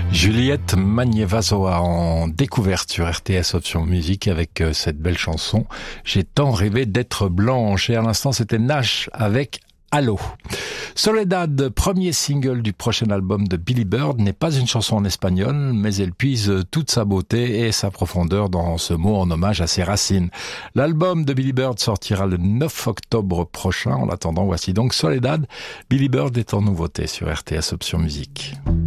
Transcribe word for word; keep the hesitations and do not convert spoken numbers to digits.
Juliette Magnevasoa en découverte sur R T S Option Musique avec cette belle chanson « J'ai tant rêvé d'être blanche » et à l'instant c'était Nash avec Allô. Soledad, premier single du prochain album de Billy Bird, n'est pas une chanson en espagnol, mais elle puise toute sa beauté et sa profondeur dans ce mot en hommage à ses racines. L'album de Billy Bird sortira le neuf octobre prochain. En attendant, voici donc Soledad. Billy Bird est en nouveauté sur R T S Option Musique.